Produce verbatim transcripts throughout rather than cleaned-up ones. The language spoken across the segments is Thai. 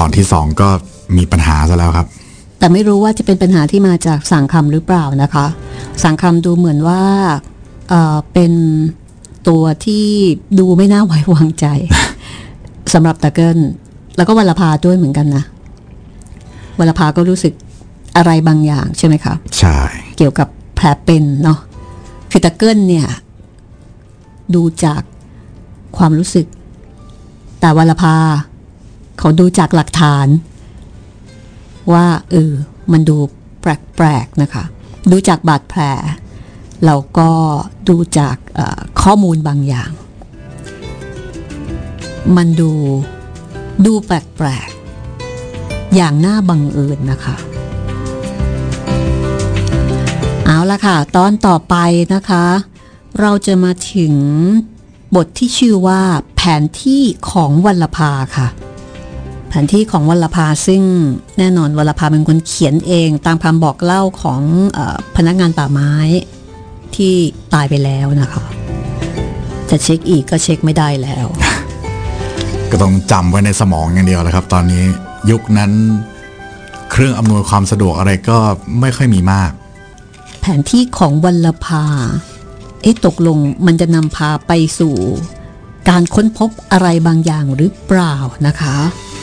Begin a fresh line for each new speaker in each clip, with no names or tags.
ตอนที่สองก็มีปัญหาซะแล้วครับ
แต่ไม่รู้ว่าจะเป็นปัญหาที่มาจากสังคำหรือเปล่านะคะสังคำดูเหมือนว่าเอ่อเป็นตัวที่ดูไม่น่าไว้วางใจ สำหรับตะเกิลแล้วก็วรภาด้วยเหมือนกันนะวรภาก็รู้สึกอะไรบางอย่างใช่ไหมคะ
ใช่
เกี่ยวกับแผลเป็นเนาะคือตะเกิลเนี่ยดูจากความรู้สึกแต่วรภาเขาดูจากหลักฐานว่าเออมันดูแปลกๆนะคะดูจากบาดแผลเราก็ดูจากข้อมูลบางอย่างมันดูดูแปลกๆอย่างน่าบังเอิญนะคะเอาละค่ะตอนต่อไปนะคะเราจะมาถึงบทที่ชื่อว่าแผนที่ของวรภาค่ะแผนที่ของวรภาซึ่งแน่นอนวรภาเป็นคนเขียนเองตามคำบอกเล่าของเอ่อพนักงานป่าไม้ที่ตายไปแล้วนะคะจะเช็คอีกก็เช็คไม่ได้แล้ว
ก็ต้องจำไว้ในสมองอย่างเดียวเลยครับตอนนี้ยุคนั้นเครื่องอำนวยความสะดวกอะไรก็ไม่ค่อยมีมาก
แผนที่ของวรภาเอ๊ะตกลงมันจะนำพาไปสู่การค้นพบอะไรบางอย่างหรือเปล่านะคะ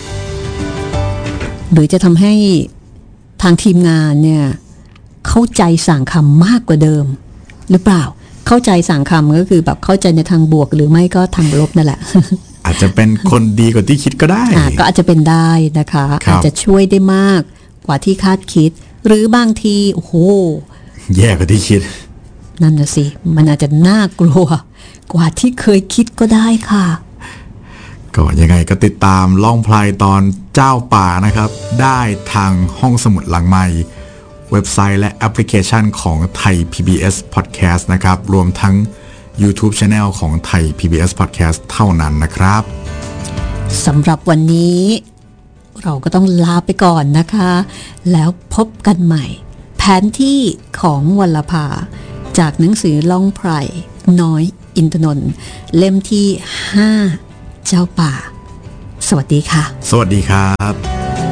หรือจะทำให้ทางทีมงานเนี่ยเข้าใจสั่งคำมากกว่าเดิมหรือเปล่าเข้าใจสั่งคำก็คือแบบเข้าใจในทางบวกหรือไม่ก็ทางลบนั่นแหละ
อาจจะเป็นคนดีกว่าที่คิดก็ได้
ก็อาจจะเป็นได้นะคะอาจจะช่วยได้มากกว่าที่คาดคิดหรือบางทีโอ้โห
แย่กว่าที่คิด
นั่นนะสิมันอาจจะน่ากลัวกว่าที่เคยคิดก็ได้ค่ะ
ก็ยังไงก็ติดตามล่องไพลตอนเจ้าป่านะครับได้ทางห้องสมุดหลังไมค์เว็บไซต์และแอปพลิเคชันของไทย พี บี เอส Podcast นะครับรวมทั้ง YouTube Channel ของไทย พี บี เอส Podcast เท่านั้นนะครับ
สำหรับวันนี้เราก็ต้องลาไปก่อนนะคะแล้วพบกันใหม่แผนที่ของวรภาจากหนังสือล่องไพรน้อยอินทนนท์เล่มที่ห้าเจ้าป่าสวัสดีค่ะ
สวัสดีครับ